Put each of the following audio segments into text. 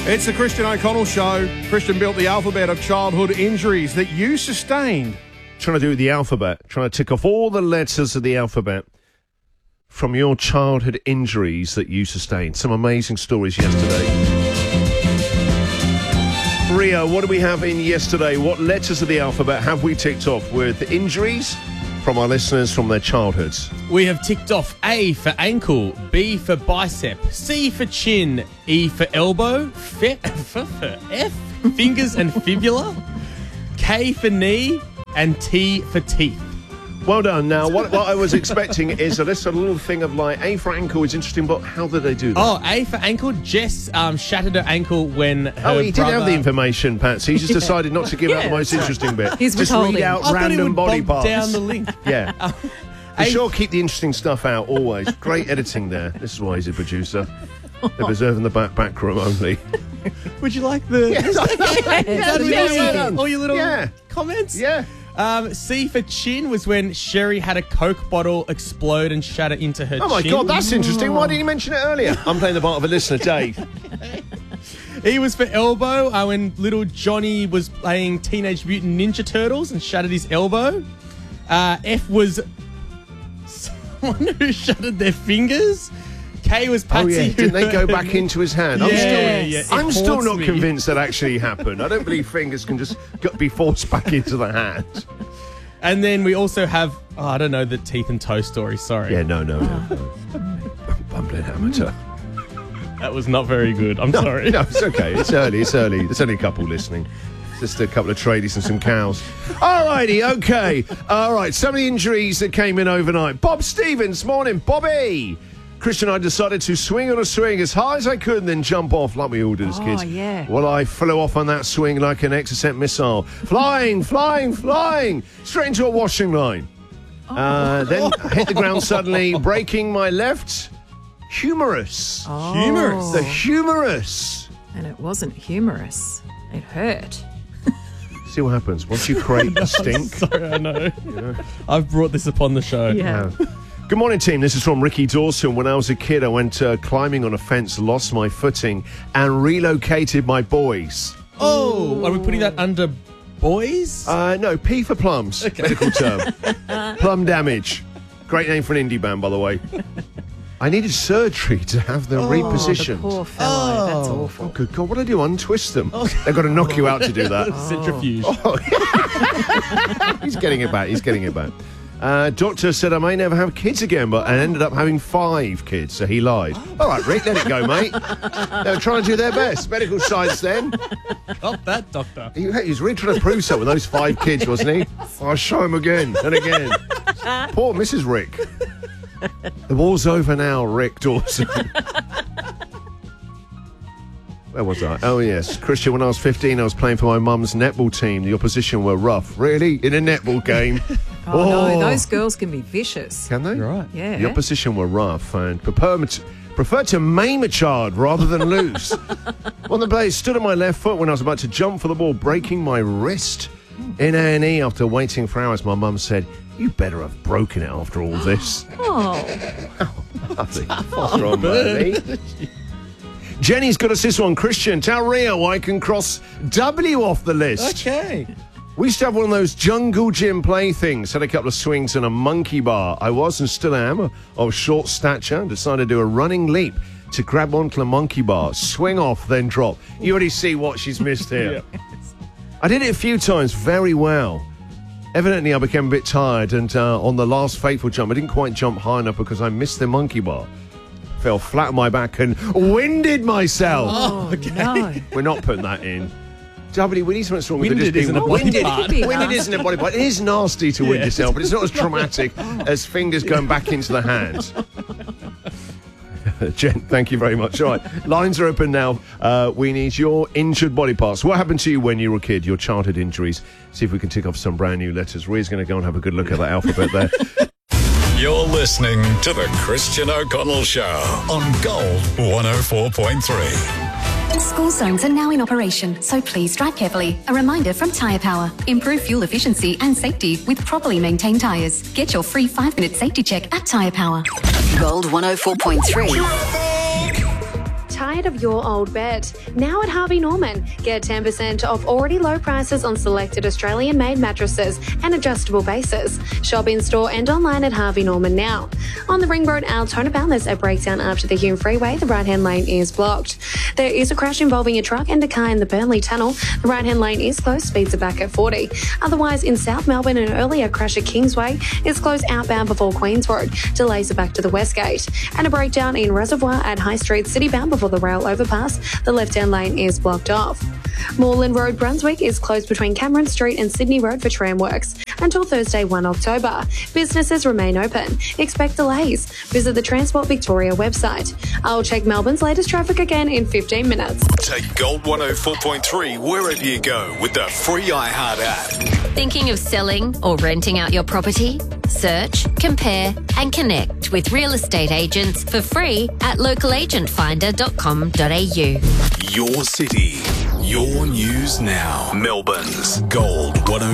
It's the Christian O'Connell Show. Christian built the alphabet of childhood injuries that you sustained. Trying to do the alphabet, trying to tick off all the letters of the alphabet from your childhood injuries that you sustained. Some amazing stories yesterday. Rio, what do we have in yesterday? What letters of the alphabet have we ticked off with injuries from our listeners from their childhoods? We have ticked off A for ankle, B for bicep, C for chin, E for elbow, F for fingers and fibula, K for knee, and T for teeth. Well done. Now, what I was expecting is a little thing of like, A for ankle is interesting, but how did they do that? Oh, A for ankle, Jess shattered her ankle when her he did have the information, Patsy. He just decided not to give out the most interesting bit. He's just withholding. read out I random body parts. down the link. Yeah. Be sure keep the interesting stuff out, always. Great editing there. This is why he's a producer. They're reserving the back room only. Would you like the... all your little comments? Yeah. C for chin was when Sherry had a Coke bottle explode and shatter into her chin. Oh, my God, that's interesting. Why didn't you mention it earlier? I'm playing the part of a listener, Dave. E was for elbow when little Johnny was playing Teenage Mutant Ninja Turtles and shattered his elbow. F was someone who shattered their fingers. K was Patsy. Oh, yeah. Didn't they go back into his hand? I'm still not me. convinced that actually happened. I don't believe fingers can just be forced back into the hand. And then we also have, I don't know, the teeth and toe story. Sorry. Yeah, no. Bumbling amateur. That was not very good. I'm sorry. No, it's okay. It's early. There's only a couple listening. Just a couple of tradies and some cows. All righty, okay. All right, some of the injuries that came in overnight. Bob Stevens, morning, Bobby. Christian, I decided to swing on a swing as high as I could and then jump off like we all did as kids. Yeah. Well, I flew off on that swing like an Exocet missile. Flying, straight into a washing line. Then hit the ground suddenly, breaking my left humerus. Humorous. The humerus. And it wasn't humorous. It hurt. See what happens once you create a stink. Sorry, I know. I've brought this upon the show. Yeah. Good morning, team. This is from Ricky Dawson. When I was a kid, I went climbing on a fence, lost my footing, and relocated my boys. Oh, are we putting that under boys? No, P for plums. Okay. Medical term. Plum damage. Great name for an indie band, by the way. I needed surgery to have them repositioned. The poor fellow. That's awful. Oh, good God. What do I do? Untwist them? They've got to knock you out to do that. Centrifuge. He's getting it back. Doctor said I may never have kids again, but I ended up having 5 kids, so he lied. All right, Rick, let it go, mate. They were trying to do their best. Medical science then. Not that, doctor. He was really trying to prove something with those 5 kids, wasn't he? I'll show him again and again. Poor Mrs. Rick. The war's over now, Rick Dawson. Where was I? Oh, yes. Christian, when I was 15, I was playing for my mum's netball team. The opposition were rough. Really? In a netball game? No, those girls can be vicious. Can they? You're right. Yeah. The opposition were rough and preferred to maim a child rather than lose. One of the players stood on my left foot when I was about to jump for the ball, breaking my wrist. In A&E, after waiting for hours, my mum said, "You better have broken it after all this." Lovely. What's wrong, baby? Jenny's got us this one. Christian, tell Rio I can cross W off the list. Okay. We used to have one of those jungle gym playthings, had a couple of swings and a monkey bar. I was and still am of short stature and decided to do a running leap to grab onto the monkey bar, swing off, then drop. You already see what she's missed here. Yeah. I did it a few times very well. Evidently, I became a bit tired, and on the last fateful jump, I didn't quite jump high enough because I missed the monkey bar. Fell flat on my back and winded myself. Oh, okay. No. We're not putting that in. W, we need something wrong with Winded it. isn't a body part. Winded isn't a body part. It is nasty to wind yourself, but it's not as traumatic as fingers going back into the hand. Jen, thank you very much. All right, lines are open now. We need your injured body parts. What happened to you when you were a kid? Your childhood injuries. See if we can tick off some brand new letters. Rhea's going to go and have a good look at that alphabet there. You're listening to The Christian O'Connell Show on Gold 104.3. School zones are now in operation, so please drive carefully. A reminder from Tyre Power. Improve fuel efficiency and safety with properly maintained tyres. Get your free 5-minute safety check at Tyre Power. Gold 104.3. Tyre tired of your old bed? Now at Harvey Norman, get 10% off already low prices on selected Australian-made mattresses and adjustable bases. Shop in-store and online at Harvey Norman now. On the Ring Road Altona Bound, there's a breakdown after the Hume Freeway. The right-hand lane is blocked. There is a crash involving a truck and a car in the Burnley Tunnel. The right-hand lane is closed, speeds are back at 40. Otherwise, in South Melbourne, an earlier crash at Kingsway is closed outbound before Queens Road. Delays are back to the West Gate. And a breakdown in Reservoir at High Street Citybound before the rail overpass. The left-hand lane is blocked off. Moreland Road, Brunswick is closed between Cameron Street and Sydney Road for tram works until Thursday, 1 October. Businesses remain open. Expect delays. Visit the Transport Victoria website. I'll check Melbourne's latest traffic again in 15 minutes. Take Gold 104.3 wherever you go with the free iHeart app. Thinking of selling or renting out your property? Search, compare and connect with real estate agents for free at localagentfinder.com.au. Your city, your news now. Melbourne's Gold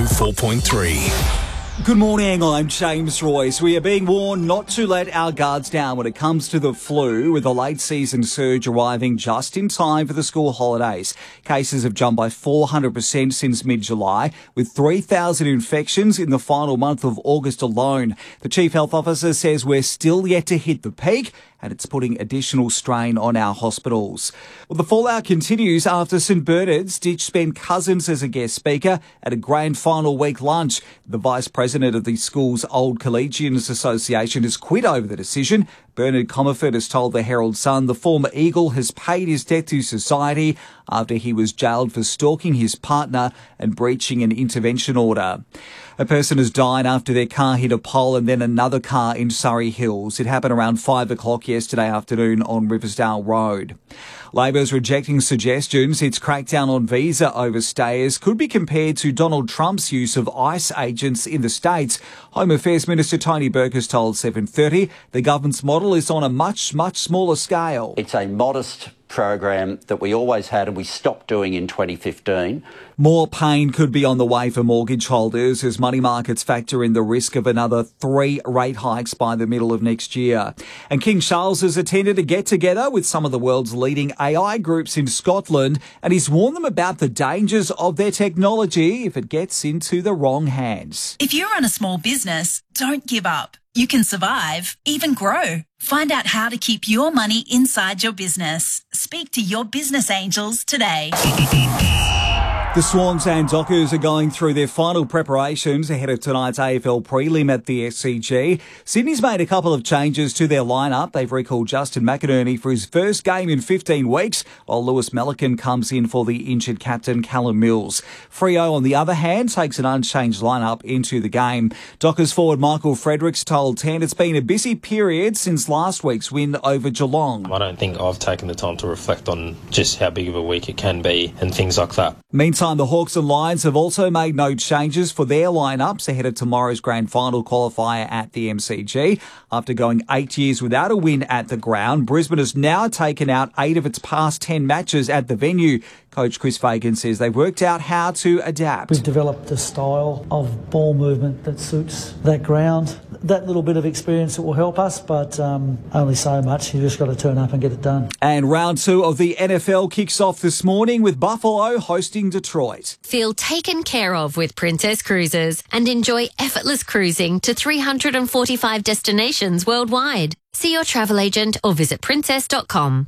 104.3. Good morning, I'm James Royce. We are being warned not to let our guards down when it comes to the flu, with the late season surge arriving just in time for the school holidays. Cases have jumped by 400% since mid-July, with 3,000 infections in the final month of August alone. The Chief Health Officer says we're still yet to hit the peak, and it's putting additional strain on our hospitals. Well, the fallout continues after St Bernard's ditched Ben Cousins as a guest speaker at a grand final week lunch. The Vice President of the school's Old Collegians Association has quit over the decision. Bernard Comerford has told the Herald Sun the former Eagle has paid his debt to society after he was jailed for stalking his partner and breaching an intervention order. A person has died after their car hit a pole and then another car in Surrey Hills. It happened around 5 o'clock yesterday afternoon on Riversdale Road. Labor's rejecting suggestions its crackdown on visa overstayers could be compared to Donald Trump's use of ICE agents in the States. Home Affairs Minister Tony Burke has told 7:30 the government's model is on a much smaller scale. It's a modest program that we always had and we stopped doing in 2015. More pain could be on the way for mortgage holders as money markets factor in the risk of another 3 rate hikes by the middle of next year. And King Charles has attended a get-together with some of the world's leading AI groups in Scotland, and he's warned them about the dangers of their technology if it gets into the wrong hands. If you run a small business, don't give up. You can survive, even grow. Find out how to keep your money inside your business. Speak to your business angels today. The Swans and Dockers are going through their final preparations ahead of tonight's AFL prelim at the SCG. Sydney's made a couple of changes to their lineup. They've recalled Justin McInerney for his first game in 15 weeks, while Lewis Melican comes in for the injured captain Callum Mills. Freo, on the other hand, takes an unchanged lineup into the game. Dockers forward Michael Fredericks told 10 it's been a busy period since last week's win over Geelong. I don't think I've taken the time to reflect on just how big of a week it can be and things like that. Meantime, the Hawks and Lions have also made no changes for their lineups ahead of tomorrow's grand final qualifier at the MCG. After going 8 years without a win at the ground, Brisbane has now taken out 8 of its past 10 matches at the venue. Coach Chris Fagan says they've worked out how to adapt. We've developed a style of ball movement that suits that ground. That little bit of experience will help us, but only so much. You've just got to turn up and get it done. And round 2 of the NFL kicks off this morning with Buffalo hosting Detroit. Feel taken care of with Princess Cruises and enjoy effortless cruising to 345 destinations worldwide. See your travel agent or visit princess.com.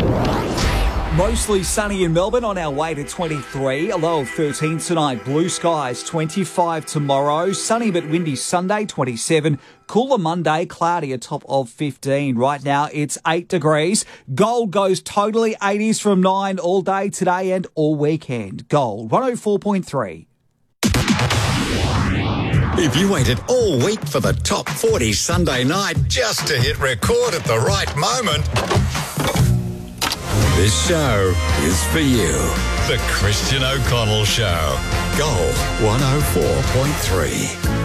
Mostly sunny in Melbourne on our way to 23, a low of 13 tonight, blue skies 25 tomorrow, sunny but windy Sunday 27, cooler Monday, cloudy a top of 15. Right now it's 8 degrees. Gold goes totally 80s from 9 all day today and all weekend. Gold 104.3. If you waited all week for the top 40 Sunday night just to hit record at the right moment, this show is for you. The Christian O'Connell Show. Gold 104.3.